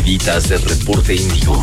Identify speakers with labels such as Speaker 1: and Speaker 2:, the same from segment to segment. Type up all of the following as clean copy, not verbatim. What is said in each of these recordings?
Speaker 1: rapiditas del reporte Índigo.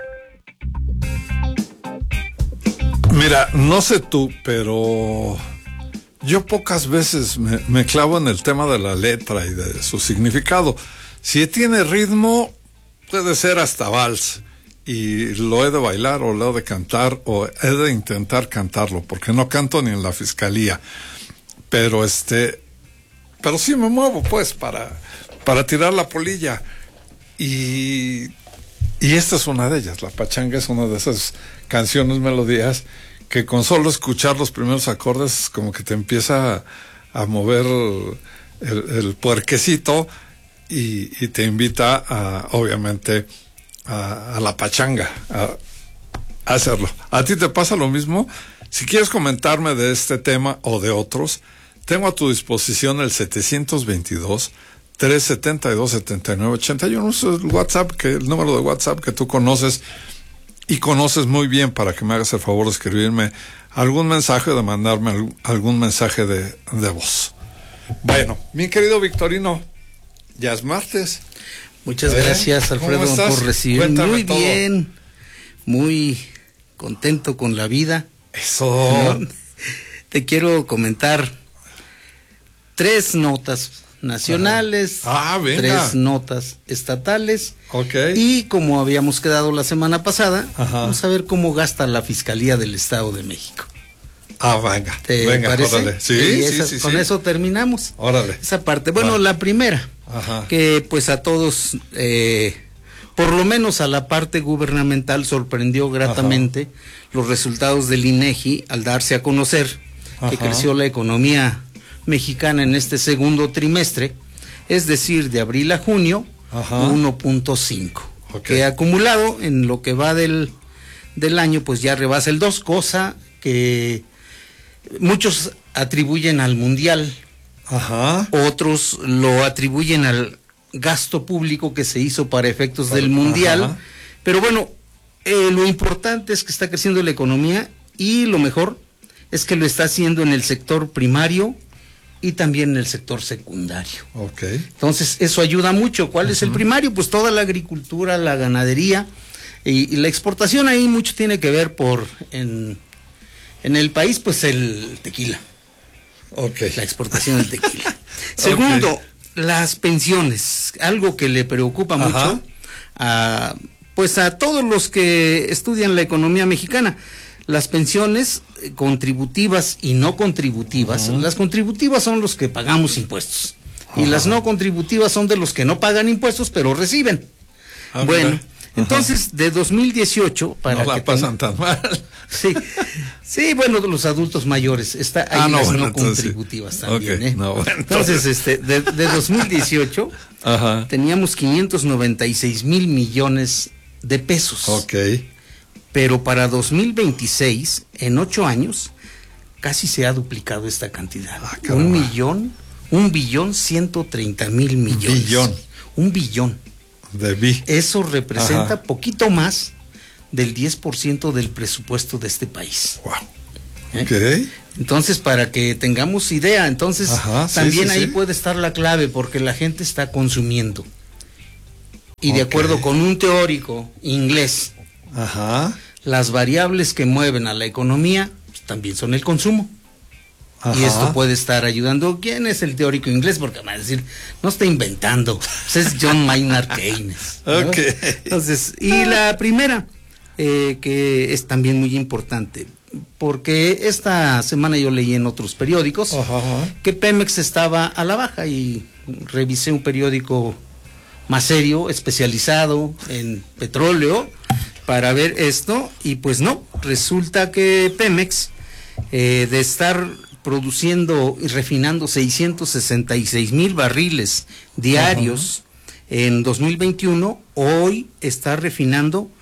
Speaker 2: Mira, no sé tú, pero yo pocas veces me clavo en el tema de la letra y de su significado. Si tiene ritmo, puede ser hasta vals, y lo he de bailar o lo he de cantar o he de intentar cantarlo, porque no canto ni en la fiscalía. Pero pero sí me muevo pues para tirar la polilla. Y esta es una de ellas. La pachanga es una de esas canciones, melodías, que con solo escuchar los primeros acordes como que te empieza a mover el puerquecito y te invita obviamente a la pachanga, a hacerlo. ¿A ti te pasa lo mismo? Si quieres comentarme de este tema o de otros, tengo a tu disposición el 722-372-7981. Es el WhatsApp, el número de WhatsApp que tú conoces y conoces muy bien, para que me hagas el favor de escribirme algún mensaje, de mandarme algún mensaje de voz. Bueno, mi querido Victorino, ya es martes.
Speaker 3: Muchas gracias, Alfredo, por recibirme.
Speaker 2: Cuéntame
Speaker 3: muy
Speaker 2: todo.
Speaker 3: Bien, muy contento con la vida.
Speaker 2: Eso.
Speaker 3: ¿No? Te quiero comentar 3 notas nacionales,
Speaker 2: venga.
Speaker 3: 3 notas estatales,
Speaker 2: Okay.
Speaker 3: y como habíamos quedado la semana pasada,
Speaker 2: Ajá.
Speaker 3: vamos a ver cómo gasta la Fiscalía del Estado de México.
Speaker 2: Venga.
Speaker 3: ¿Te
Speaker 2: Venga,
Speaker 3: parece?
Speaker 2: órale. Sí,
Speaker 3: Y con
Speaker 2: sí.
Speaker 3: eso terminamos.
Speaker 2: Órale.
Speaker 3: Esa parte. Bueno,
Speaker 2: Va.
Speaker 3: la primera,
Speaker 2: Ajá.
Speaker 3: que pues a todos, por lo menos a la parte gubernamental, sorprendió gratamente los resultados del INEGI al darse a conocer que creció la economía mexicana en este segundo trimestre, es decir, de abril a junio, 1.5, que acumulado en lo que va del año, pues ya rebasa el 2, cosa que muchos atribuyen al mundial, otros lo atribuyen al gasto público que se hizo para efectos del mundial, pero bueno, lo importante es que está creciendo la economía, y lo mejor es que lo está haciendo en el sector primario y también en el sector secundario. Entonces eso ayuda mucho. ¿Cuál es el primario? Pues toda la agricultura, la ganadería y la exportación. Ahí mucho tiene que ver en el país, pues el tequila. La exportación del tequila. Segundo, las pensiones, algo que le preocupa mucho a todos los que estudian la economía mexicana. Las pensiones contributivas y no contributivas. Las contributivas son los que pagamos impuestos, y las no contributivas son de los que no pagan impuestos pero reciben. Bueno, entonces de 2018 para
Speaker 2: no la pasan tan mal.
Speaker 3: Sí, bueno, de los adultos mayores está ahí, las no contributivas también. Entonces de 2018 teníamos 596 mil millones de pesos. Pero para 2026, en 8 años, casi se ha duplicado esta cantidad. 1.130.000 millones. Un billón. Eso representa poquito más del 10% del presupuesto de este país. Entonces, para que tengamos idea, también ahí puede estar la clave, porque la gente está consumiendo. Y de acuerdo con un teórico inglés, las variables que mueven a la economía pues, también son el consumo. Y esto puede estar ayudando. ¿Quién es el teórico inglés? Porque me va a decir, no está inventando, pues es John Maynard Keynes, ¿no? Entonces, y la primera, que es también muy importante, porque esta semana yo leí en otros periódicos que Pemex estaba a la baja, y revisé un periódico más serio, especializado en petróleo, para ver esto, y pues no, resulta que Pemex, de estar produciendo y refinando 666,000 barriles diarios en 2021, hoy está refinando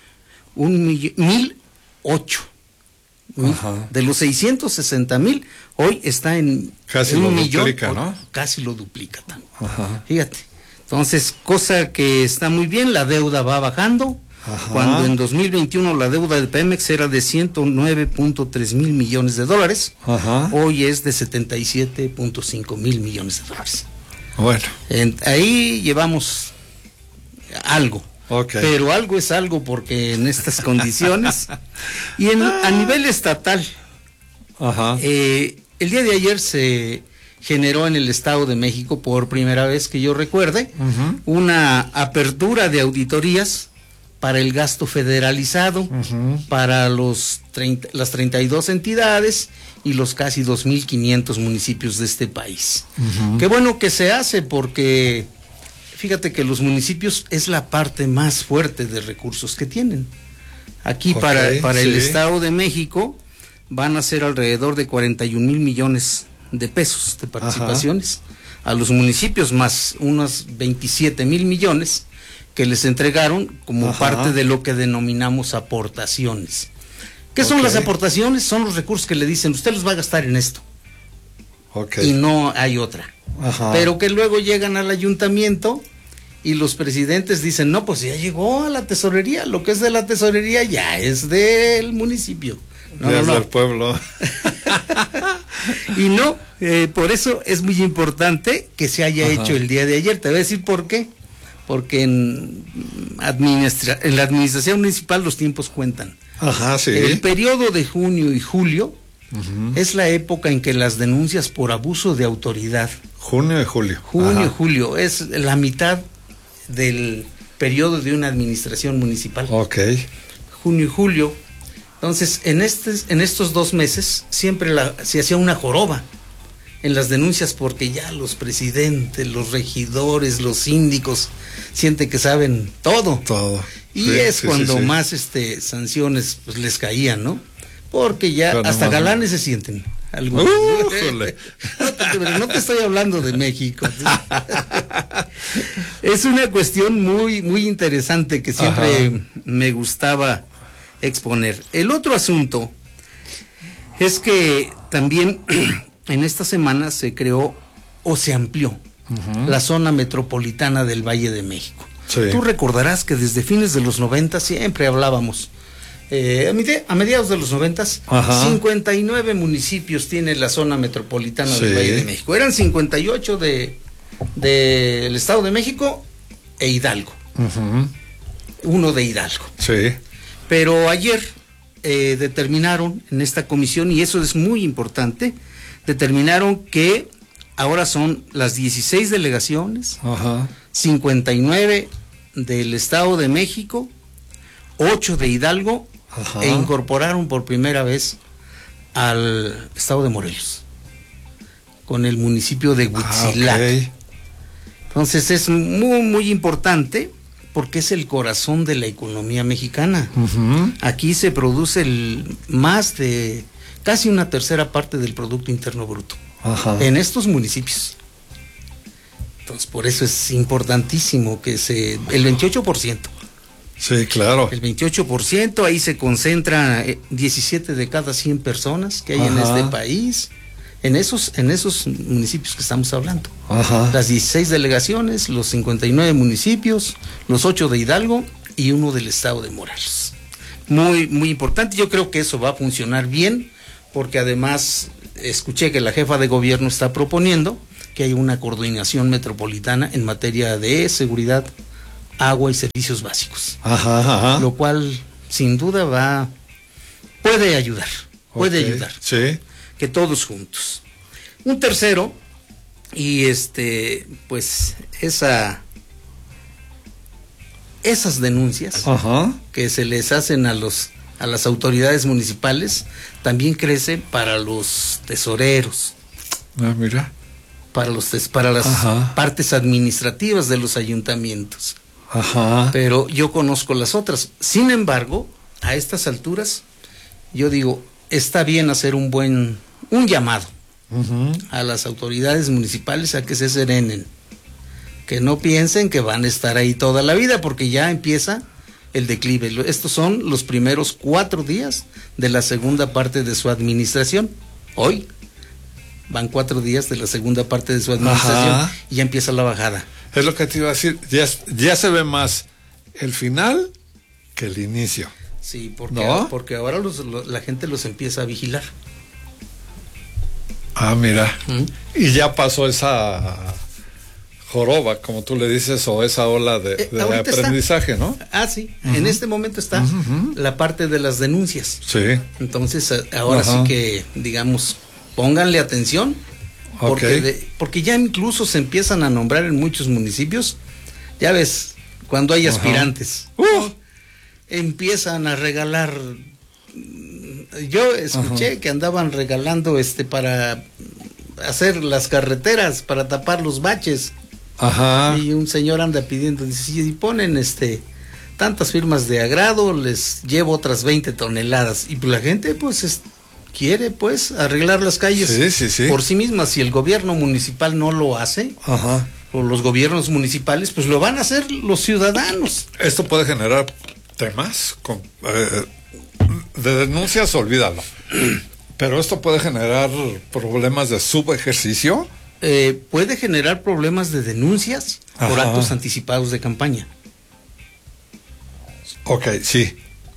Speaker 3: 1,008. De los 660,000, hoy está en
Speaker 2: casi lo duplica, ¿no?
Speaker 3: Casi lo duplica. Fíjate. Entonces, cosa que está muy bien, la deuda va bajando. Cuando en 2021 la deuda de Pemex era de 109.3 mil millones de dólares, hoy es de 77.5 mil millones de dólares.
Speaker 2: Bueno.
Speaker 3: Ahí llevamos algo.
Speaker 2: Okay.
Speaker 3: Pero algo es algo, porque en estas condiciones y a nivel estatal,
Speaker 2: Ajá.
Speaker 3: el día de ayer se generó en el Estado de México, por primera vez que yo recuerde, una apertura de auditorías para el gasto federalizado, para las 32 entidades y los casi 2.500 municipios de este país. Qué bueno que se hace, porque fíjate que los municipios es la parte más fuerte de recursos que tienen. Aquí para el Estado de México van a ser alrededor de 41,000 millones de pesos de participaciones. A los municipios más unos 27,000 millones que les entregaron como parte de lo que denominamos aportaciones. ¿Qué son las aportaciones? Son los recursos que le dicen, usted los va a gastar en esto. Y no hay otra. Pero que luego llegan al ayuntamiento y los presidentes dicen, no, pues ya llegó a la tesorería, lo que es de la tesorería ya es del municipio. No,
Speaker 2: ya es del pueblo.
Speaker 3: Y no, por eso es muy importante que se haya hecho el día de ayer. Te voy a decir por qué. Porque en la administración municipal los tiempos cuentan. El periodo de junio y julio es la época en que las denuncias por abuso de autoridad.
Speaker 2: Junio y julio.
Speaker 3: Junio y julio es la mitad del periodo de una administración municipal. Junio y julio. Entonces, en estos 2 meses siempre se hacía una joroba en las denuncias, porque ya los presidentes, los regidores, los síndicos sienten que saben todo. Y es cuando más sanciones pues les caían, ¿no? Porque ya pero hasta galanes se sienten algunos. No te estoy hablando de México. Es una cuestión muy, muy interesante que siempre me gustaba exponer. El otro asunto es que también en esta semana se creó o se amplió la zona metropolitana del Valle de México. Tú recordarás que desde fines de los 90 siempre hablábamos, a mediados de los 90, 59 municipios tiene la zona metropolitana del Valle de México. Eran 58 del Estado de México e Hidalgo. Uno de Hidalgo. Pero ayer determinaron en esta comisión, y eso es muy importante, determinaron que ahora son las 16 delegaciones, 59 del Estado de México, 8 de Hidalgo, e incorporaron por primera vez al Estado de Morelos, con el municipio de Huitzilac. Entonces es muy, muy importante, porque es el corazón de la economía mexicana. Aquí se produce más de casi una tercera parte del Producto Interno Bruto en estos municipios. Entonces, por eso es importantísimo que el 28%.
Speaker 2: Sí, claro.
Speaker 3: El 28%, ahí se concentra 17 de cada 100 personas que hay en este país, en esos municipios que estamos hablando. Las 16 delegaciones, los 59 municipios, los 8 de Hidalgo y 1 del Estado de Morelos. Muy, muy importante. Yo creo que eso va a funcionar bien, porque además escuché que la jefa de gobierno está proponiendo que haya una coordinación metropolitana en materia de seguridad, agua y servicios básicos. Lo cual sin duda puede ayudar. Que todos juntos. Un tercero, y pues esas denuncias que se les hacen a las autoridades municipales también crece para los tesoreros.
Speaker 2: Mira.
Speaker 3: Para las partes administrativas de los ayuntamientos. Pero yo conozco las otras. Sin embargo, a estas alturas, yo digo, está bien hacer un llamado a las autoridades municipales a que se serenen, que no piensen que van a estar ahí toda la vida, porque ya empieza el declive. Estos son los primeros 4 días de la segunda parte de su administración. Hoy van 4 días de la segunda parte de su administración y ya empieza la bajada.
Speaker 2: Es lo que te iba a decir, ya se ve más el final que el inicio.
Speaker 3: Sí, porque ahora la gente los empieza a vigilar.
Speaker 2: Mira. Y ya pasó esa joroba, como tú le dices, o esa ola de aprendizaje, ¿no?
Speaker 3: Sí. En este momento está la parte de las denuncias.
Speaker 2: Sí.
Speaker 3: Entonces, ahora sí que, digamos, pónganle atención, porque ya incluso se empiezan a nombrar en muchos municipios, ya ves, cuando hay aspirantes, empiezan a regalar. Yo escuché que andaban regalando para hacer las carreteras, para tapar los baches. Y un señor anda pidiendo, dice, si ponen tantas firmas de agrado, les llevo otras 20 toneladas. Y pues la gente quiere arreglar las calles por sí misma. Si el gobierno municipal no lo hace, o los gobiernos municipales, pues lo van a hacer los ciudadanos.
Speaker 2: Esto puede generar temas de denuncias, olvídalo. Pero esto puede generar problemas de subejercicio.
Speaker 3: Puede generar problemas de denuncias por actos anticipados de campaña.
Speaker 2: Sí.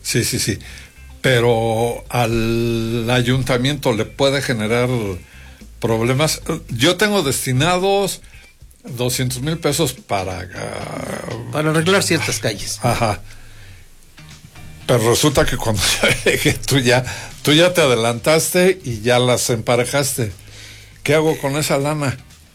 Speaker 2: Pero al ayuntamiento le puede generar problemas. Yo tengo destinados 200,000 pesos para
Speaker 3: arreglar ciertas calles.
Speaker 2: Pero resulta que cuando tú ya te adelantaste y ya las emparejaste. ¿Qué hago con esa lana?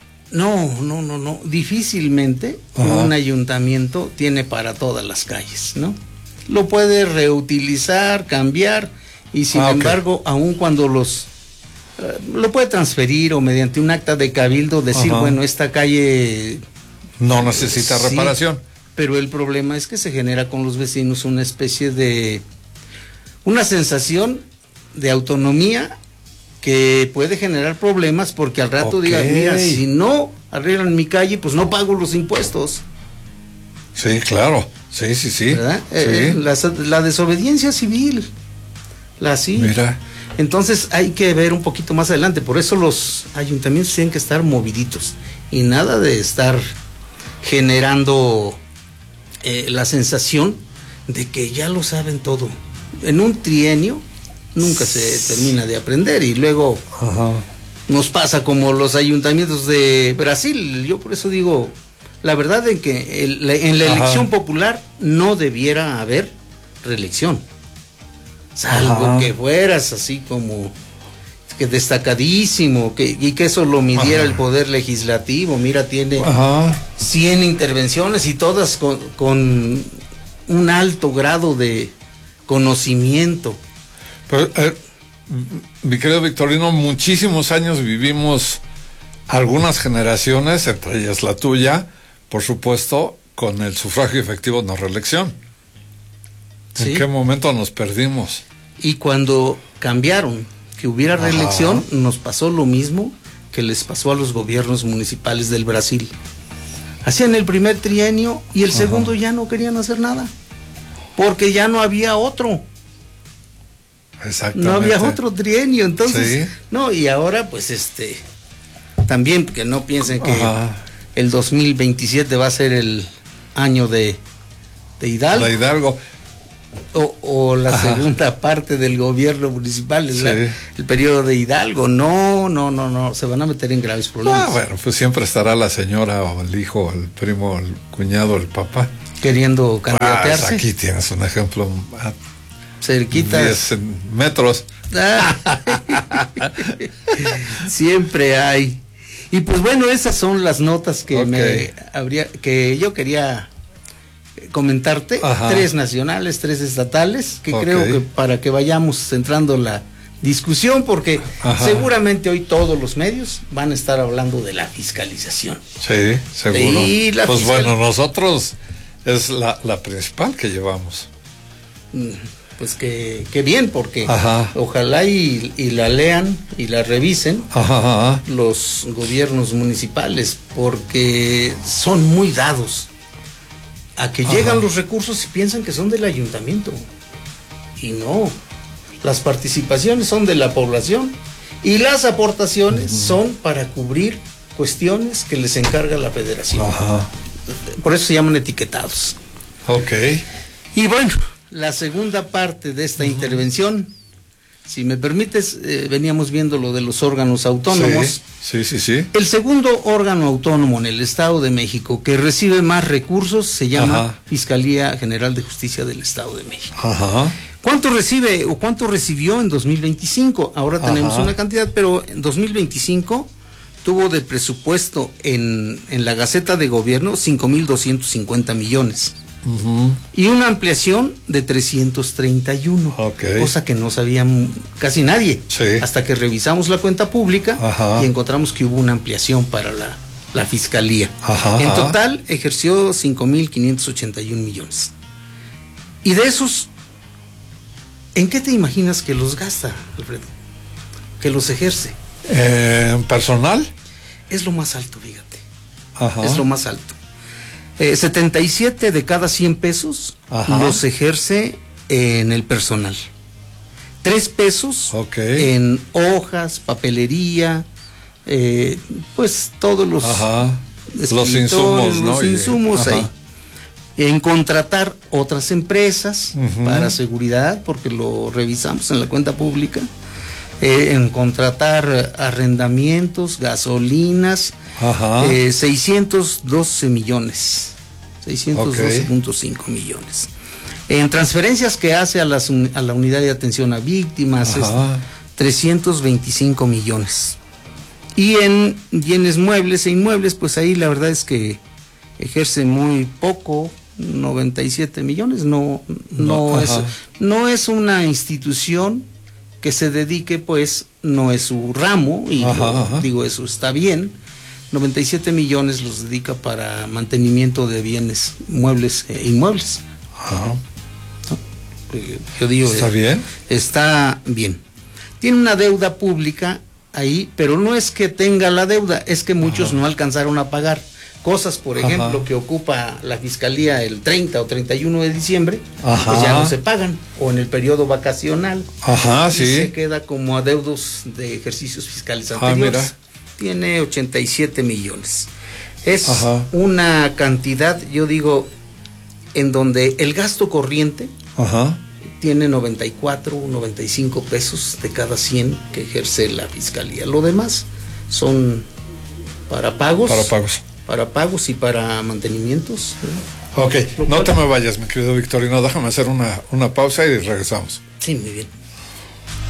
Speaker 3: No. Difícilmente un ayuntamiento tiene para todas las calles, ¿no? Lo puede reutilizar, cambiar, y sin embargo, aun cuando lo puede transferir o mediante un acta de cabildo decir, bueno, esta calle
Speaker 2: no necesita reparación.
Speaker 3: Pero el problema es que se genera con los vecinos una especie de una sensación de autonomía que puede generar problemas, porque al rato digan, mira, si no arreglan mi calle, pues no pago los impuestos.
Speaker 2: Sí, claro. Sí.
Speaker 3: ¿Verdad? La desobediencia civil.
Speaker 2: Mira.
Speaker 3: Entonces hay que ver un poquito más adelante. Por eso los ayuntamientos tienen que estar moviditos y nada de estar generando la sensación de que ya lo saben todo. En un trienio nunca se termina de aprender, y luego nos pasa como los ayuntamientos de Brasil. Yo por eso digo, la verdad es que en la elección popular no debiera haber reelección, salvo que fueras así como que destacadísimo, y que eso lo midiera el poder legislativo. Mira, tiene 100 intervenciones y todas con un alto grado de conocimiento.
Speaker 2: Pero, mi querido Victorino, muchísimos años vivimos, algunas generaciones, entre ellas la tuya, por supuesto, con el sufragio efectivo, no reelección. ¿En qué momento nos perdimos?
Speaker 3: Y cuando cambiaron, que hubiera reelección, nos pasó lo mismo que les pasó a los gobiernos municipales del Brasil. Hacían el primer trienio y el segundo ya no querían hacer nada, porque ya no había otro.
Speaker 2: Exactamente.
Speaker 3: No había otro trienio, entonces, y ahora pues también que no piensen que el 2027 va a ser el año de Hidalgo.
Speaker 2: De Hidalgo.
Speaker 3: O la segunda parte del gobierno municipal, el periodo de Hidalgo. No, se van a meter en graves problemas.
Speaker 2: Bueno, pues siempre estará la señora o el hijo, el primo, el cuñado, el papá
Speaker 3: queriendo candidatearse.
Speaker 2: Aquí tienes un ejemplo.
Speaker 3: Cerquita.
Speaker 2: 10 metros.
Speaker 3: Siempre hay. Y pues bueno, esas son las notas que que yo quería comentarte. 3 nacionales, 3 estatales, que creo que para que vayamos centrando la discusión, porque seguramente hoy todos los medios van a estar hablando de la fiscalización.
Speaker 2: Sí, seguro. Pues bueno, nosotros es la principal que llevamos.
Speaker 3: Pues que bien, porque ojalá y la lean y la revisen los gobiernos municipales, porque son muy dados a que llegan los recursos y piensan que son del ayuntamiento, y no, las participaciones son de la población y las aportaciones son para cubrir cuestiones que les encarga la federación. Por eso se llaman etiquetados. Y bueno, la segunda parte de esta intervención Si me permites, veníamos viendo lo de los órganos autónomos.
Speaker 2: Sí.
Speaker 3: El segundo órgano autónomo en el Estado de México que recibe más recursos se llama Fiscalía General de Justicia del Estado de México.
Speaker 2: Ajá.
Speaker 3: ¿Cuánto recibe o cuánto recibió en 2025? Ahora tenemos una cantidad, pero en 2025 tuvo de presupuesto en la Gaceta de Gobierno 5,250 millones. Y una ampliación de 331, cosa que no sabía casi nadie, hasta que revisamos la cuenta pública y encontramos que hubo una ampliación para la Fiscalía. En total ejerció 5,581 millones. Y de esos, ¿en qué te imaginas que los gasta, Alfredo? Que los ejerce.
Speaker 2: ¿Personal?
Speaker 3: Es lo más alto, fíjate. Es lo más alto. 77 de cada 100 pesos los ejerce en el personal. 3 pesos en hojas, papelería, pues todos los
Speaker 2: insumos, ¿no?
Speaker 3: Los insumos ahí. En contratar otras empresas para seguridad, porque lo revisamos en la cuenta pública. En contratar arrendamientos, gasolinas, 612 millones, 612.5 millones. En transferencias que hace a la unidad de atención a víctimas, 325 millones. Y en bienes muebles e inmuebles, pues ahí la verdad es que ejerce muy poco, 97 millones. No es una institución que se dedique, pues no es su ramo, y digo, eso está bien. 97 millones los dedica para mantenimiento de bienes muebles e inmuebles. Yo digo,
Speaker 2: ¿está bien?
Speaker 3: Está bien. Tiene una deuda pública ahí, pero no es que tenga la deuda, es que muchos no alcanzaron a pagar. Cosas, por ejemplo, que ocupa la Fiscalía el 30 o 31 de diciembre, pues ya no se pagan, o en el periodo vacacional. Y se queda como adeudos de ejercicios fiscales anteriores. Tiene 87 millones. Es una cantidad, yo digo, en donde el gasto corriente tiene 94, 95 pesos de cada 100 que ejerce la Fiscalía. Lo demás son para pagos. Para pagos y para mantenimientos.
Speaker 2: Ok, no te me vayas, mi querido Victorino, déjame hacer una pausa y regresamos.
Speaker 3: Sí, muy bien.